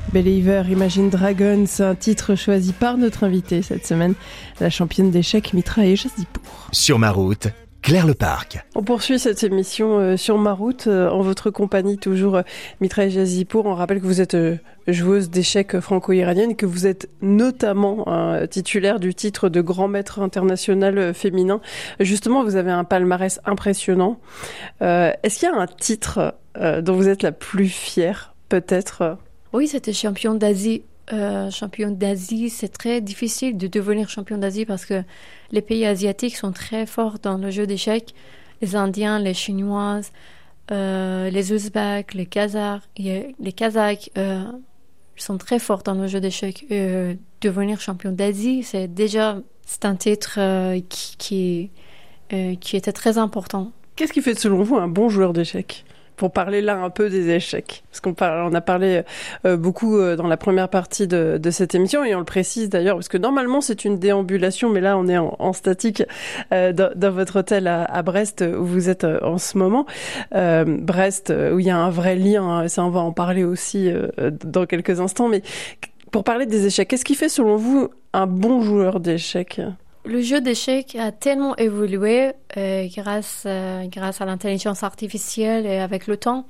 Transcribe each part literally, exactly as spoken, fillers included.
Believer, Imagine Dragons, un titre choisi par notre invitée cette semaine, la championne d'échecs Mitra Ejasipur. Sur ma route, Claire Leparc. On poursuit cette émission euh, sur ma route, euh, en votre compagnie toujours euh, Mitra Ejasipur. On rappelle que vous êtes euh, joueuse d'échecs franco-iranienne et que vous êtes notamment euh, titulaire du titre de grand maître international euh, féminin. Justement, vous avez un palmarès impressionnant. Euh, est-ce qu'il y a un titre euh, dont vous êtes la plus fière, peut-être ? Oui, c'était champion d'Asie. Euh, champion d'Asie, c'est très difficile de devenir champion d'Asie parce que les pays asiatiques sont très forts dans le jeu d'échecs. Les Indiens, les Chinoises, euh, les Ouzbeks, les Kazakhs, les Kazakhs euh, sont très forts dans le jeu d'échecs. Euh, devenir champion d'Asie, c'est déjà c'est un titre euh, qui, qui, euh, qui était très important. Qu'est-ce qui fait selon vous un bon joueur d'échecs ? Pour parler là un peu des échecs, parce qu'on parle, on a parlé euh, beaucoup euh, dans la première partie de, de cette émission, et on le précise d'ailleurs, parce que normalement c'est une déambulation, mais là on est en, en statique euh, dans, dans votre hôtel à, à Brest, où vous êtes euh, en ce moment. Euh, Brest, euh, où il y a un vrai lien, hein, ça on va en parler aussi euh, dans quelques instants, mais pour parler des échecs, qu'est-ce qui fait selon vous un bon joueur d'échecs ? Le jeu d'échecs a tellement évolué euh, grâce, euh, grâce à l'intelligence artificielle et avec le temps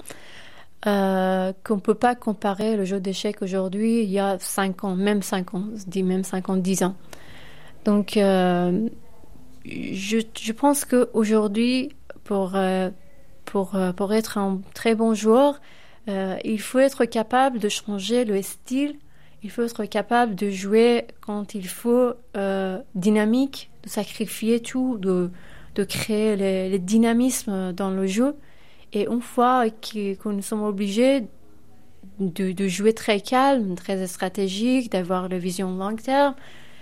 euh, qu'on ne peut pas comparer le jeu d'échecs aujourd'hui il y a cinq ans, même cinq ans, je dis même cinq ans, dix ans. Donc, euh, je, je pense qu'aujourd'hui, pour, euh, pour, euh, pour être un très bon joueur, euh, il faut être capable de changer le style. Il faut être capable de jouer quand il faut, euh, dynamique, de sacrifier tout, de, de créer les, les dynamismes dans le jeu. Et une fois que nous sommes obligés de, de jouer très calme, très stratégique, d'avoir la vision long terme,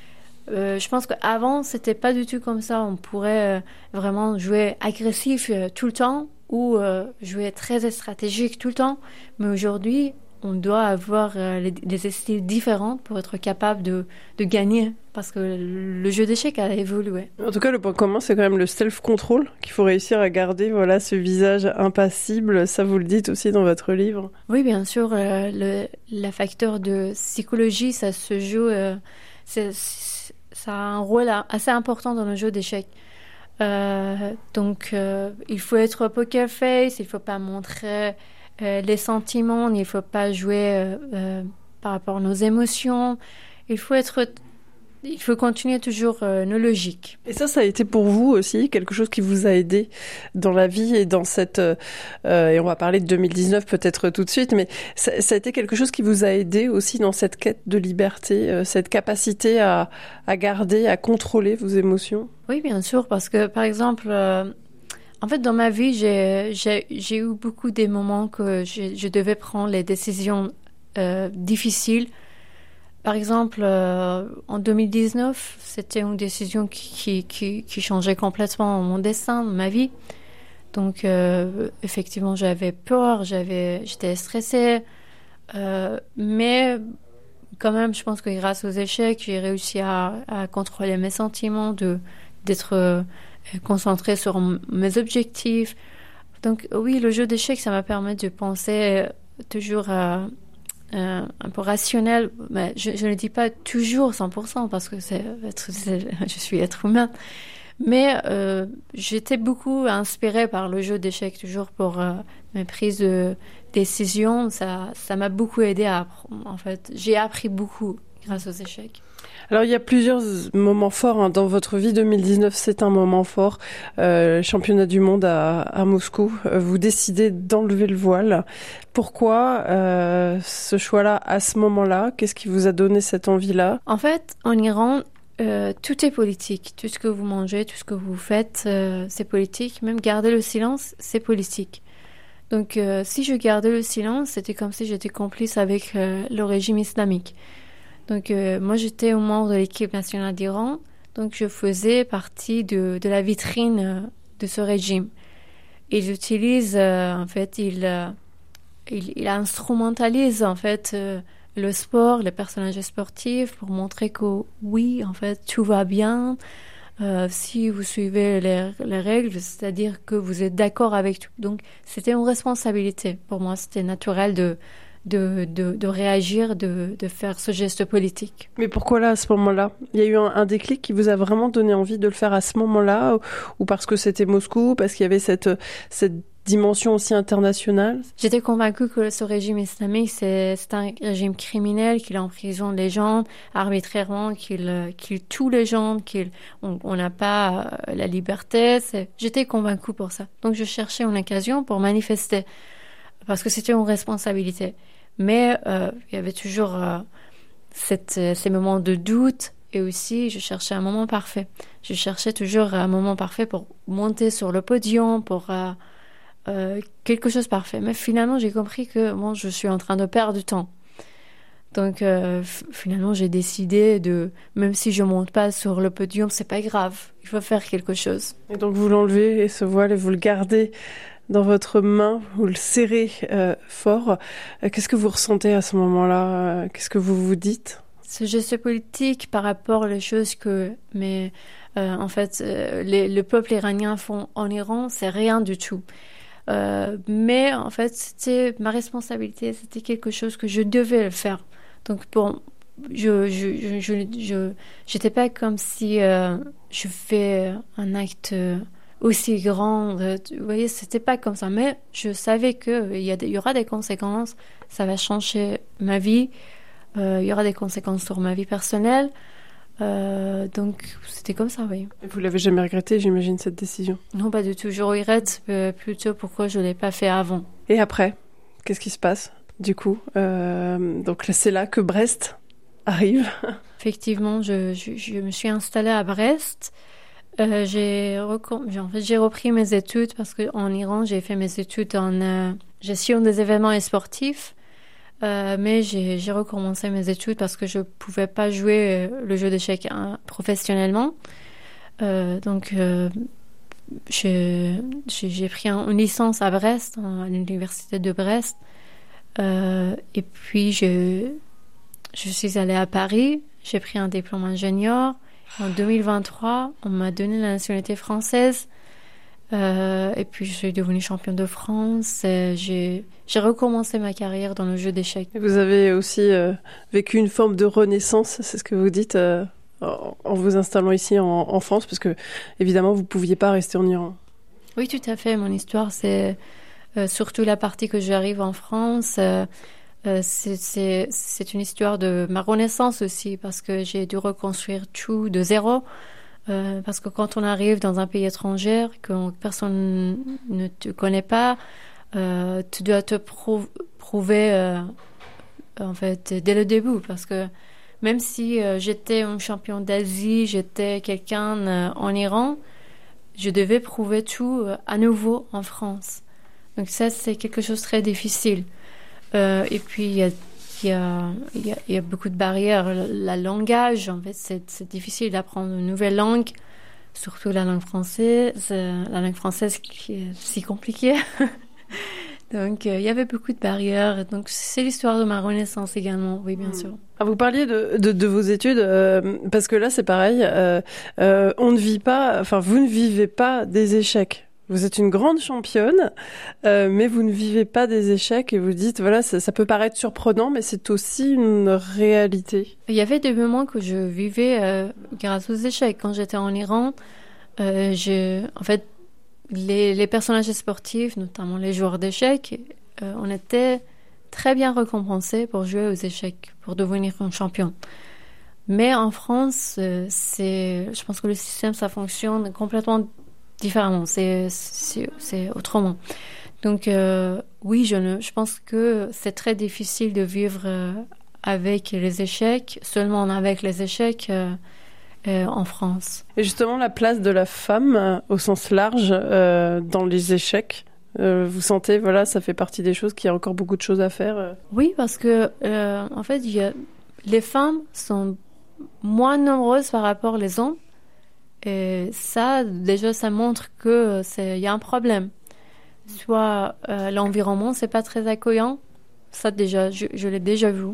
euh, je pense qu'avant, c'était pas du tout comme ça. On pourrait euh, vraiment jouer agressif euh, tout le temps ou euh, jouer très stratégique tout le temps. Mais aujourd'hui, on doit avoir euh, les, les styles différents pour être capable de, de gagner, parce que le jeu d'échecs a évolué. En tout cas, le point commun, c'est quand même le self-control, qu'il faut réussir à garder, voilà, ce visage impassible. Ça, vous le dites aussi dans votre livre. Oui, bien sûr, euh, le, le facteur de psychologie, ça se joue, euh, c'est, c'est, ça a un rôle assez important dans le jeu d'échecs. Euh, donc, euh, il faut être poker face, il ne faut pas montrer Euh, les sentiments, il ne faut pas jouer euh, euh, par rapport à nos émotions. Il faut être, il faut continuer toujours euh, nos logiques. Et ça, ça a été pour vous aussi quelque chose qui vous a aidé dans la vie et dans cette... Euh, et on va parler de deux mille dix-neuf peut-être tout de suite, mais ça, ça a été quelque chose qui vous a aidé aussi dans cette quête de liberté, euh, cette capacité à, à garder, à contrôler vos émotions ? Oui, bien sûr, parce que par exemple... Euh, En fait, dans ma vie, j'ai, j'ai, j'ai eu beaucoup des moments que je, je devais prendre les décisions euh, difficiles. Par exemple, euh, en deux mille dix-neuf, c'était une décision qui, qui, qui, qui changeait complètement mon destin, ma vie. Donc, euh, effectivement, j'avais peur, j'avais, j'étais stressée. Euh, mais quand même, je pense que grâce aux échecs, j'ai réussi à, à contrôler mes sentiments, de, d'être... Euh, concentrée sur mes objectifs. Donc oui, le jeu d'échecs, ça m'a permis de penser toujours euh, euh, un peu rationnel. Mais je, je ne dis pas toujours cent pour cent parce que c'est, c'est, je suis être humain. Mais euh, j'étais beaucoup inspirée par le jeu d'échecs toujours pour euh, mes prises de décision. Ça, ça m'a beaucoup aidé à apprendre. En fait, j'ai appris beaucoup grâce aux échecs. Alors, il y a plusieurs moments forts hein, dans votre vie. deux mille dix-neuf, c'est un moment fort. Euh, championnat du monde à, à Moscou. Vous décidez d'enlever le voile. Pourquoi euh, ce choix-là à ce moment-là ? Qu'est-ce qui vous a donné cette envie-là ? En fait, en Iran, euh, tout est politique. Tout ce que vous mangez, tout ce que vous faites, euh, c'est politique. Même garder le silence, c'est politique. Donc, euh, si je gardais le silence, c'était comme si j'étais complice avec euh, le régime islamique. Donc, euh, moi, j'étais au membre de l'équipe nationale d'Iran. Donc, je faisais partie de, de la vitrine euh, de ce régime. Ils utilisent, euh, en fait, ils, euh, ils, ils instrumentalisent, en fait, euh, le sport, les personnages sportifs pour montrer que, oui, en fait, tout va bien. Euh, si vous suivez les, les règles, c'est-à-dire que vous êtes d'accord avec tout. Donc, c'était une responsabilité. Pour moi, c'était naturel de de, de, de réagir, de, de faire ce geste politique. Mais pourquoi là, à ce moment-là? Il y a eu un, un déclic qui vous a vraiment donné envie de le faire à ce moment-là, ou, ou parce que c'était Moscou, parce qu'il y avait cette, cette dimension aussi internationale? J'étais convaincue que ce régime islamique, c'est, c'est un régime criminel, qu'il emprisonne les gens arbitrairement, qu'il, qu'il tue les gens, qu'il, on n'a pas la liberté. C'est, j'étais convaincue pour ça. Donc je cherchais une occasion pour manifester, parce que c'était une responsabilité. Mais euh, il y avait toujours euh, cette, ces moments de doute, et aussi je cherchais un moment parfait. Je cherchais toujours un moment parfait pour monter sur le podium, pour... Euh, Euh, quelque chose de parfait. Mais finalement, j'ai compris que bon, je suis en train de perdre du temps. Donc, euh, f- finalement, j'ai décidé de, même si je monte pas sur le podium, c'est pas grave. Il faut faire quelque chose. Et donc, vous l'enlevez, et ce voile, et vous le gardez dans votre main, vous le serrez euh, fort. Euh, qu'est-ce que vous ressentez à ce moment-là? euh, Qu'est-ce que vous vous dites? Ce geste politique par rapport aux choses que, mais, euh, en fait, euh, les, le peuple iranien font en Iran, c'est rien du tout. Euh, mais en fait, c'était ma responsabilité, c'était quelque chose que je devais faire. Donc, bon, je, je, je, je, je j'étais pas comme si euh, je fais un acte aussi grand. Euh, vous voyez, c'était pas comme ça. Mais je savais que il y, a des, il y aura des conséquences. Ça va changer ma vie. Euh, il y aura des conséquences sur ma vie personnelle. Euh, donc c'était comme ça, oui. Et vous l'avez jamais regretté, j'imagine, cette décision? Non, pas du tout. Je regrette euh, plutôt pourquoi je l'ai pas fait avant. Et après, qu'est-ce qui se passe du coup? euh, Donc là, c'est là que Brest arrive. Effectivement, je, je, je me suis installée à Brest. Euh, j'ai, recom... en fait, j'ai repris mes études parce qu'en Iran, j'ai fait mes études en euh, gestion des événements sportifs. Euh, mais j'ai, j'ai recommencé mes études parce que je pouvais pas jouer le jeu d'échecs hein, professionnellement. Euh, donc, euh, j'ai, j'ai, j'ai pris un, une licence à Brest, à l'université de Brest. Euh, et puis, je, je suis allée à Paris. J'ai pris un diplôme ingénieur. En deux mille vingt-trois, on m'a donné la nationalité française. Euh, et puis, je suis devenue championne de France. Et j'ai, j'ai recommencé ma carrière dans le jeu d'échecs. Et vous avez aussi euh, vécu une forme de renaissance, c'est ce que vous dites, euh, en, en vous installant ici en, en France, parce que, évidemment, vous ne pouviez pas rester en Iran. Oui, tout à fait. Mon histoire, c'est euh, surtout la partie que j'arrive en France. Euh, euh, c'est, c'est, c'est une histoire de ma renaissance aussi, parce que j'ai dû reconstruire tout de zéro. Euh, parce que quand on arrive dans un pays étranger, que personne ne te connaît pas, euh, tu dois te prou- prouver euh, en fait dès le début. Parce que même si euh, j'étais un champion d'Asie, j'étais quelqu'un euh, en Iran, je devais prouver tout euh, à nouveau en France. Donc ça, c'est quelque chose de très difficile. Euh, et puis, il y a Il y, a, il, y a, il y a beaucoup de barrières. Le, le langage, en fait, c'est, c'est difficile d'apprendre une nouvelle langue, surtout la langue française. La langue française qui est si compliquée. Donc, euh, il y avait beaucoup de barrières. Donc, c'est l'histoire de ma renaissance également, oui, bien mmh. sûr. Ah, vous parliez de, de, de vos études, euh, parce que là, c'est pareil. Euh, euh, on ne vit pas, enfin, vous ne vivez pas des échecs. Vous êtes une grande championne, euh, mais vous ne vivez pas des échecs et vous dites, voilà, ça, ça peut paraître surprenant, mais c'est aussi une réalité. Il y avait des moments que je vivais euh, grâce aux échecs. Quand j'étais en Iran, euh, je, en fait, les, les personnages sportifs, notamment les joueurs d'échecs, euh, on était très bien récompensés pour jouer aux échecs, pour devenir un champion. Mais en France, euh, c'est, je pense que le système, ça fonctionne complètement différemment, c'est, c'est, c'est autrement. Donc euh, oui, je, ne, je pense que c'est très difficile de vivre euh, avec les échecs, seulement avec les échecs euh, euh, en France. Et justement, la place de la femme euh, au sens large euh, dans les échecs, euh, vous sentez, voilà, ça fait partie des choses, qu'il y a encore beaucoup de choses à faire euh. Oui, parce que euh, en fait, il y a, les femmes sont moins nombreuses par rapport aux hommes. Et ça, déjà, ça montre que c'est, y a un problème. Soit euh, l'environnement, c'est pas très accueillant. Ça, déjà, je, je l'ai déjà vu.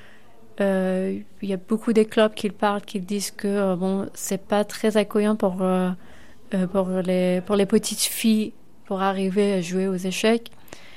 Euh, il y a beaucoup de clubs qui parlent, qui disent que euh, bon, c'est pas très accueillant pour euh, pour les pour les petites filles pour arriver à jouer aux échecs.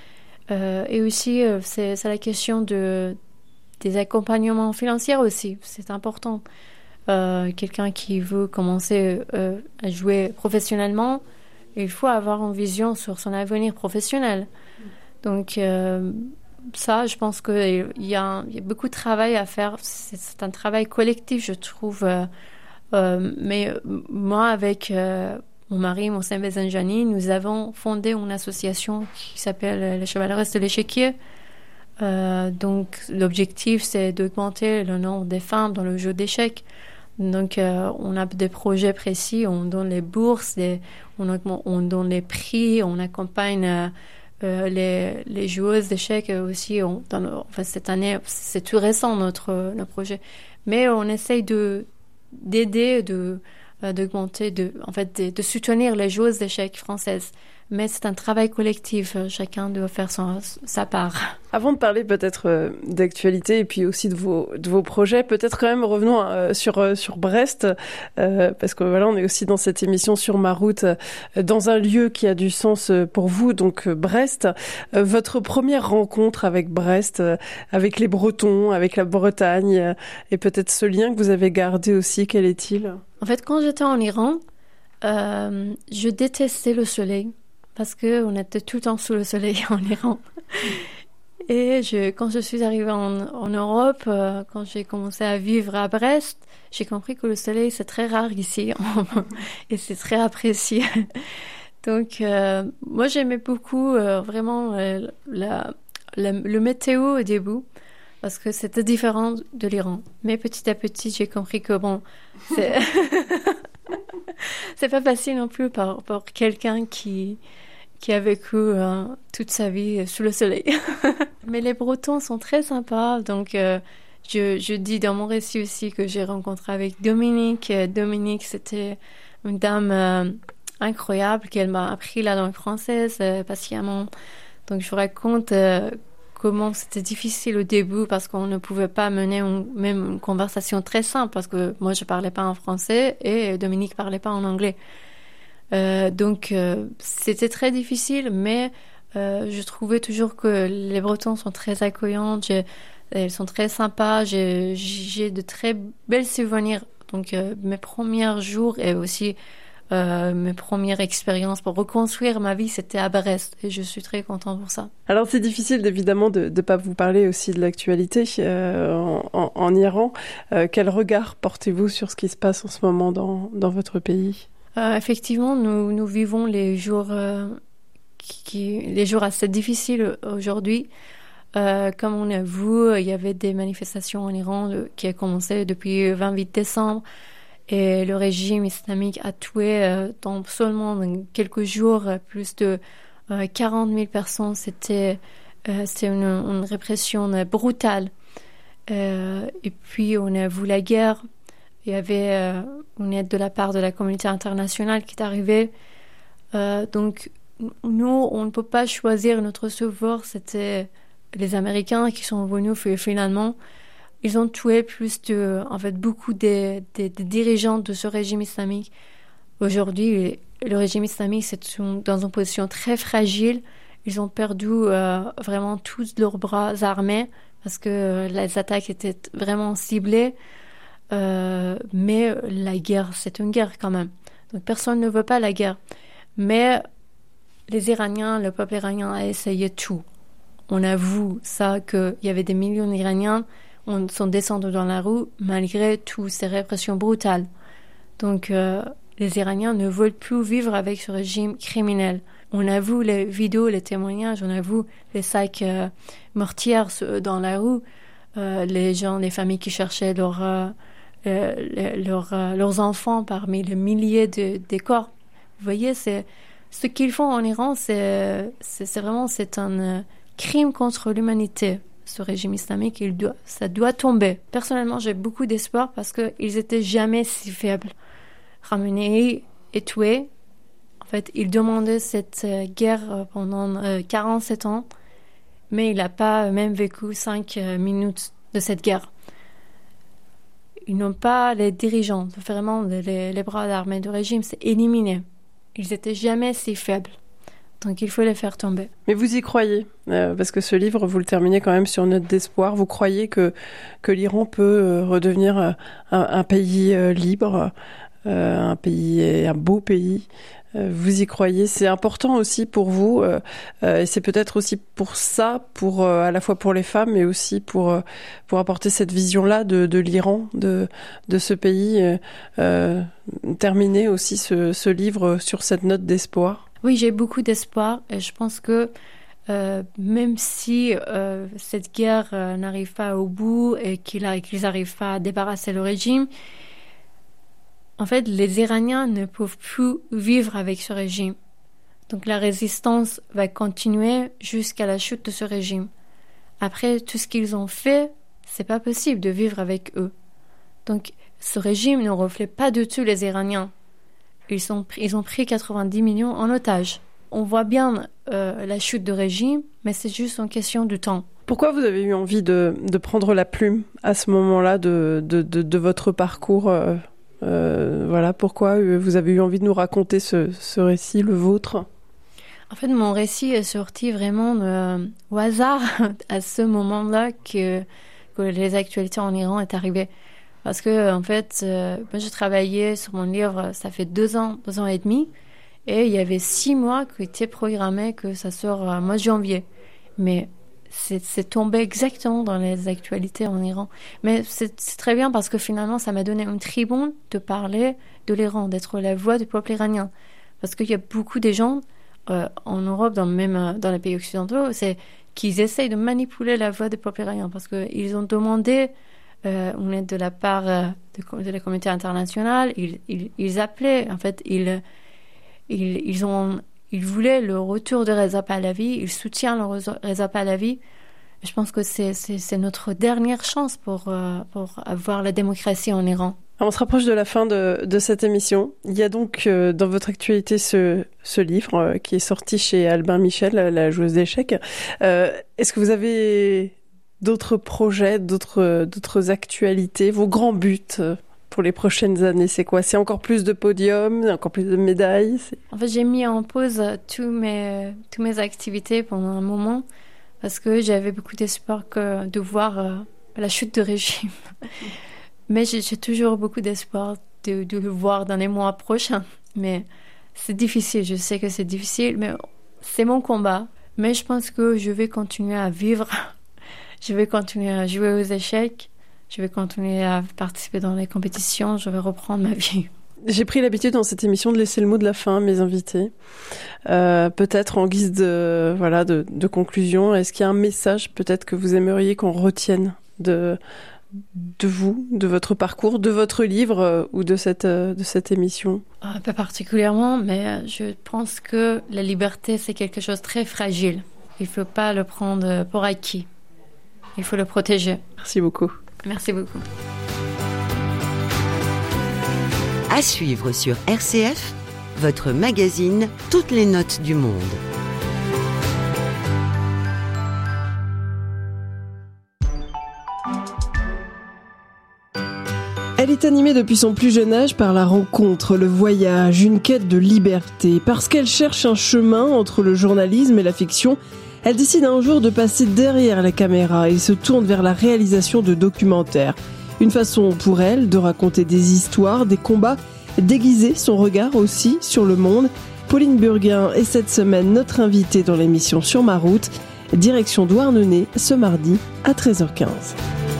Euh, et aussi, euh, c'est, c'est la question de, des accompagnements financiers aussi. C'est important. Euh, quelqu'un qui veut commencer euh, à jouer professionnellement, il faut avoir une vision sur son avenir professionnel. Donc, euh, ça, je pense qu'il y, y a beaucoup de travail à faire. C'est, c'est un travail collectif, je trouve. Euh, euh, mais moi, avec euh, mon mari, mon Saint-Bézanjani, nous avons fondé une association qui s'appelle les Chevaleresses de l'Échiquier. Euh, donc, l'objectif, c'est d'augmenter le nombre des femmes dans le jeu d'échecs. Donc, euh, on a des projets précis, on donne les bourses, les, on, on donne les prix, on accompagne euh, euh, les, les joueuses d'échecs aussi. On, dans le, enfin, cette année, c'est tout récent notre, notre projet. Mais on essaye de, d'aider, de, euh, d'augmenter, de, en fait, de, de soutenir les joueuses d'échecs françaises. Mais c'est un travail collectif, chacun doit faire son, sa part. Avant de parler peut-être euh, d'actualité et puis aussi de vos, de vos projets, peut-être quand même revenons euh, sur, euh, sur Brest, euh, parce que voilà, on est aussi dans cette émission sur ma route, euh, dans un lieu qui a du sens pour vous, donc euh, Brest. Euh, votre première rencontre avec Brest, euh, avec les Bretons, avec la Bretagne, euh, et peut-être ce lien que vous avez gardé aussi, quel est-il ? En fait, quand j'étais en Iran, euh, je détestais le soleil. Parce qu'on était tout le temps sous le soleil en Iran. Et je, quand je suis arrivée en, en Europe, euh, quand j'ai commencé à vivre à Brest, j'ai compris que le soleil, c'est très rare ici. Et c'est très apprécié. Donc, euh, moi, j'aimais beaucoup euh, vraiment euh, la, la, le météo au début. Parce que c'était différent de l'Iran. Mais petit à petit, j'ai compris que bon, c'est, c'est pas facile non plus pour, pour quelqu'un qui... qui a vécu euh, toute sa vie sous le soleil. Mais les Bretons sont très sympas, donc euh, je, je dis dans mon récit aussi que j'ai rencontré avec Dominique. Dominique, c'était une dame euh, incroyable qu'elle m'a appris la langue française euh, patiemment. Donc je vous raconte euh, comment c'était difficile au début parce qu'on ne pouvait pas mener une, même une conversation très simple parce que moi je parlais pas en français et Dominique parlait pas en anglais. Euh, donc euh, c'était très difficile, mais euh, je trouvais toujours que les Bretons sont très accueillants, j'ai, elles sont très sympas, j'ai, j'ai de très belles souvenirs. Donc euh, mes premiers jours et aussi euh, mes premières expériences pour reconstruire ma vie, c'était à Brest et je suis très contente pour ça. Alors c'est difficile évidemment de ne pas vous parler aussi de l'actualité euh, en, en, en Iran. Euh, quel regard portez-vous sur ce qui se passe en ce moment dans, dans votre pays ? Euh, effectivement, nous, nous vivons les jours, euh, qui, les jours assez difficiles aujourd'hui. Euh, comme on a vu, il y avait des manifestations en Iran de, qui a commencé depuis le vingt-huit décembre et le régime islamique a tué euh, dans seulement quelques jours plus de euh, quarante mille personnes. C'était, euh, c'était une, une répression brutale. Euh, et puis on a vu la guerre. Il y avait euh, une aide de la part de la communauté internationale qui est arrivée. Euh, donc, nous, on ne peut pas choisir notre sauveur. C'était les Américains qui sont venus finalement. Ils ont tué plus de, en fait, beaucoup des, des, des dirigeants de ce régime islamique. Aujourd'hui, le régime islamique, c'est une, dans une position très fragile. Ils ont perdu euh, vraiment tous leurs bras armés parce que euh, les attaques étaient vraiment ciblées. Euh, mais la guerre, c'est une guerre quand même. Donc personne ne veut pas la guerre. Mais les Iraniens, le peuple iranien a essayé tout. On a vu ça, qu'il y avait des millions d'Iraniens qui sont descendus dans la rue malgré toutes ces répressions brutales. Donc euh, les Iraniens ne veulent plus vivre avec ce régime criminel. On a vu les vidéos, les témoignages, on a vu les sacs euh, mortières dans la rue, euh, les gens, les familles qui cherchaient leur... Euh, Euh, leur, euh, leurs enfants parmi les milliers de, de corps. Vous voyez, c'est, ce qu'ils font en Iran, c'est, c'est, c'est vraiment c'est un euh, crime contre l'humanité. Ce régime islamique, il doit, ça doit tomber. Personnellement, j'ai beaucoup d'espoir parce qu'ils étaient jamais si faibles. Khamenei est tué. En fait, il demandait cette euh, guerre pendant euh, quarante-sept ans, mais il n'a pas même vécu cinq euh, minutes de cette guerre. Ils n'ont pas les dirigeants, vraiment les, les bras armés du régime, c'est éliminé. Ils n'étaient jamais si faibles. Donc il faut les faire tomber. Mais vous y croyez, euh, parce que ce livre, vous le terminez quand même sur une note d'espoir. Vous croyez que, que l'Iran peut euh, redevenir euh, un, un pays euh, libre, euh, un pays, un beau pays. Euh, vous y croyez. C'est important aussi pour vous, euh, euh, et c'est peut-être aussi pour ça, pour euh, à la fois pour les femmes, mais aussi pour euh, pour apporter cette vision-là de, de l'Iran, de de ce pays. Euh, euh, terminer aussi ce, ce livre sur cette note d'espoir. Oui, j'ai beaucoup d'espoir et je pense que euh, même si euh, cette guerre euh, n'arrive pas au bout et qu'ils n'arrivent pas à débarrasser le régime, en fait, les Iraniens ne peuvent plus vivre avec ce régime. Donc la résistance va continuer jusqu'à la chute de ce régime. Après, tout ce qu'ils ont fait, c'est pas possible de vivre avec eux. Donc ce régime ne reflète pas du tout les Iraniens. Ils, sont, ils ont pris quatre-vingt-dix millions en otage. On voit bien euh, la chute du régime, mais c'est juste une question de temps. Pourquoi vous avez eu envie de, de prendre la plume à ce moment-là de, de, de, de votre parcours euh, euh, voilà, pourquoi vous avez eu envie de nous raconter ce, ce récit, le vôtre ? En fait, mon récit est sorti vraiment de, au hasard à ce moment-là que, que les actualités en Iran est arrivées. Parce que, en fait, euh, moi, j'ai travaillé sur mon livre, ça fait deux ans, deux ans et demi, et il y avait six mois qui étaient programmés que ça sort au mois de janvier. Mais c'est, c'est tombé exactement dans les actualités en Iran. Mais c'est, c'est très bien parce que finalement, ça m'a donné une tribune de parler de l'Iran, d'être la voix du peuple iranien. Parce qu'il y a beaucoup de gens euh, en Europe, dans, même dans les pays occidentaux, c'est qu'ils essayent de manipuler la voix du peuple iranien parce qu'ils ont demandé Euh, une aide de la part euh, de, de la communauté internationale. Ils, ils, ils appelaient, en fait, ils, ils, ils, ont, ils voulaient le retour de Reza Pahlavi, ils soutiennent le Reza Pahlavi. Je pense que c'est, c'est, c'est notre dernière chance pour, euh, pour avoir la démocratie en Iran. On se rapproche de la fin de, de cette émission. Il y a donc euh, dans votre actualité ce, ce livre euh, qui est sorti chez Albin Michel, La joueuse d'échecs. Euh, est-ce que vous avez d'autres projets, d'autres, d'autres actualités, vos grands buts pour les prochaines années, c'est quoi ? C'est encore plus de podiums, encore plus de médailles c'est... En fait, j'ai mis en pause tous mes, toutes mes activités pendant un moment parce que j'avais beaucoup d'espoir que de voir euh, la chute du régime. Mais j'ai, j'ai toujours beaucoup d'espoir de, de le voir dans les mois prochains. Mais c'est difficile, je sais que c'est difficile, mais c'est mon combat. Mais je pense que je vais continuer à vivre. Je vais continuer à jouer aux échecs. Je vais continuer à participer dans les compétitions. Je vais reprendre ma vie. J'ai pris l'habitude dans cette émission de laisser le mot de la fin à mes invités. Euh, peut-être en guise de, voilà, de, de conclusion, est-ce qu'il y a un message peut-être que vous aimeriez qu'on retienne de, de vous, de votre parcours, de votre livre euh, ou de cette, euh, de cette émission ? euh, Pas particulièrement, mais je pense que la liberté, c'est quelque chose de très fragile. Il ne faut pas le prendre pour acquis. Il faut le protéger. Merci beaucoup. Merci beaucoup. À suivre sur R C F, votre magazine Toutes les notes du monde. Elle est animée depuis son plus jeune âge par la rencontre, le voyage, une quête de liberté. Parce qu'elle cherche un chemin entre le journalisme et la fiction, elle décide un jour de passer derrière la caméra et se tourne vers la réalisation de documentaires. Une façon pour elle de raconter des histoires, des combats, déguiser son regard aussi sur le monde. Pauline Burguin est cette semaine notre invitée dans l'émission Sur ma route, direction Douarnenez, ce mardi à treize heures quinze.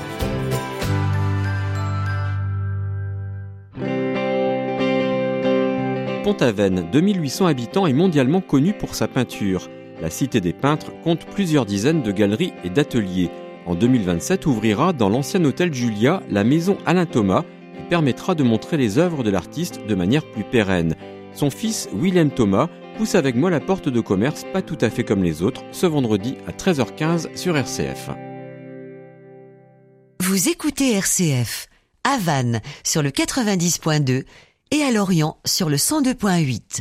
Pont-Aven, deux mille huit cents habitants, est mondialement connue pour sa peinture. La Cité des Peintres compte plusieurs dizaines de galeries et d'ateliers. En deux mille vingt-sept ouvrira dans l'ancien hôtel Julia la maison Alain Thomas, qui permettra de montrer les œuvres de l'artiste de manière plus pérenne. Son fils, William Thomas, pousse avec moi la porte de commerce pas tout à fait comme les autres, ce vendredi à treize heures quinze sur R C F. Vous écoutez R C F, à Vannes sur le quatre-vingt-dix point deux et à Lorient sur le cent deux point huit.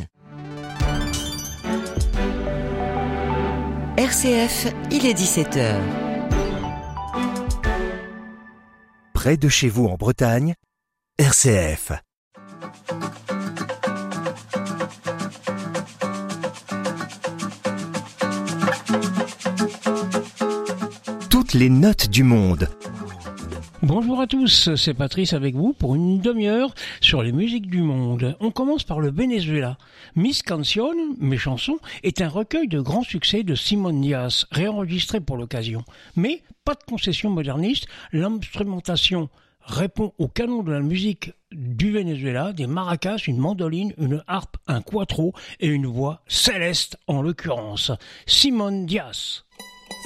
R C F, il est dix-sept heures. Près de chez vous en Bretagne, R C F. toutes les notes du monde. Bonjour à tous, c'est Patrice avec vous pour une demi-heure sur les musiques du monde. On commence par le Venezuela. Mis Canción, Mes chansons, est un recueil de grands succès de Simón Díaz, réenregistré pour l'occasion. Mais pas de concession moderniste, l'instrumentation répond au canon de la musique du Venezuela, des maracas, une mandoline, une harpe, un cuatro et une voix céleste en l'occurrence. Simón Díaz.